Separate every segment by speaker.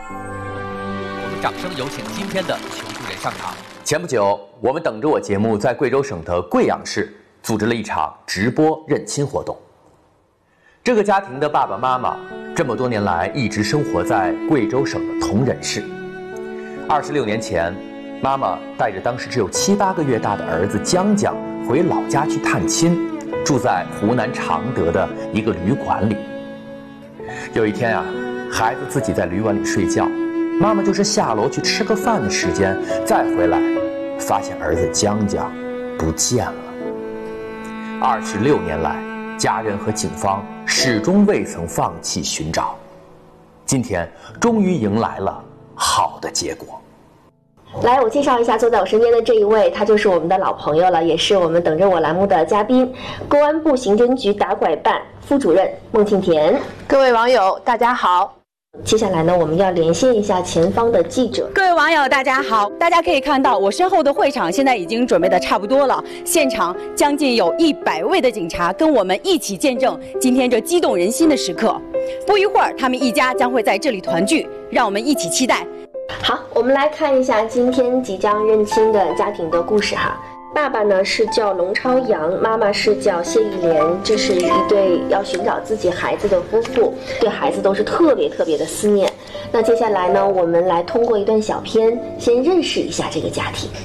Speaker 1: 我们掌声有请今天的求助人上场。
Speaker 2: 前不久，我们等着我节目在贵州省的贵阳市组织了一场直播认亲活动。这个家庭的爸爸妈妈这么多年来一直生活在贵州省的铜仁市。26年前，妈妈带着当时只有7、8个月大的儿子江江回老家去探亲，住在湖南常德的一个旅馆里。有一天啊，孩子自己在旅馆里睡觉，妈妈就是下楼去吃个饭的时间，再回来，发现儿子江江不见了。26年来，家人和警方始终未曾放弃寻找，今天终于迎来了好的结果。
Speaker 3: 来，我介绍一下坐在我身边的这一位，他就是我们的老朋友了，也是我们等着我栏目的嘉宾，公安部刑侦局打拐办副主任孟庆田。
Speaker 4: 各位网友，大家好。
Speaker 3: 接下来呢，我们要连线一下前方的记者。
Speaker 4: 各位网友，大家好！大家可以看到，我身后的会场现在已经准备的差不多了，现场将近有100位的警察跟我们一起见证今天这激动人心的时刻。不一会儿，他们一家将会在这里团聚，让我们一起期待。
Speaker 3: 好，我们来看一下今天即将认亲的家庭的故事哈。爸爸呢是叫龙超阳，妈妈是叫谢丽莲，这是一对要寻找自己孩子的夫妇，对孩子都是特别的思念。那接下来呢，我们来通过一段小片，先认识一下这个家庭。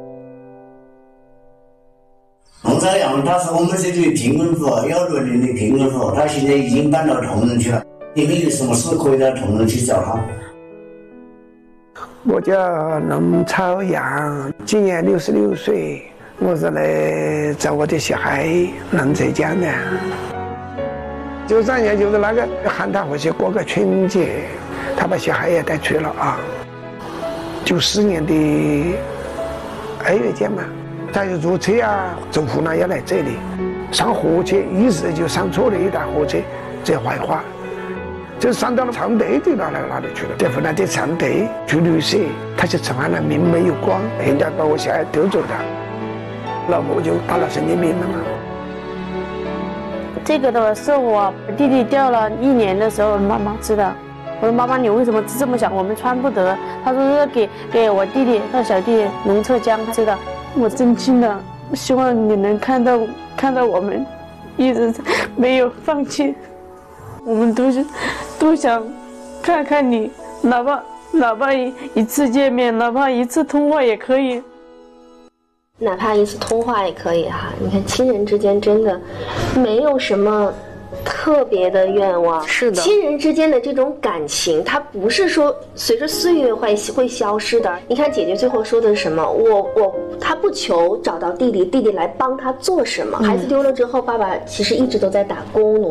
Speaker 5: 龙超阳他是我们这里贫困户，幺6年的贫困户，他现在已经搬到铜仁去了。你们有什么事可以到铜仁去找他。
Speaker 6: 我叫龙超阳，今年66岁，我是来找我的小孩龙浙江的。93年就是那个喊他回去过个春节，他把小孩也带去了啊。94年的2月间嘛，他就坐车啊，从湖南要来这里，上火车一时就上错了一台火车，这坏话。就上到了常德的那里去了，在湖南的常德住旅社，他就吃饭了，命没有光，人家把我小孩丢走了，老婆就打了神经病了嘛。
Speaker 7: 这个的是我弟弟掉了1年的时候，妈妈知道。我说妈妈，你为什么这么想？我们穿不得。他说是给我弟弟，他小弟龙浙江知道。我真心的希望你能看到我们一直没有放弃。我们都想看看你，哪怕一次见面，哪怕一次通话也可以。
Speaker 3: 哪怕一次通话也可以哈。你看亲人之间真的没有什么特别的愿望，
Speaker 4: 是的，
Speaker 3: 亲人之间的这种感情，它不是说随着岁月会消失的。你看姐姐最后说的是什么？她不求找到弟弟来帮她做什么。孩子丢了之后，爸爸其实一直都在打工。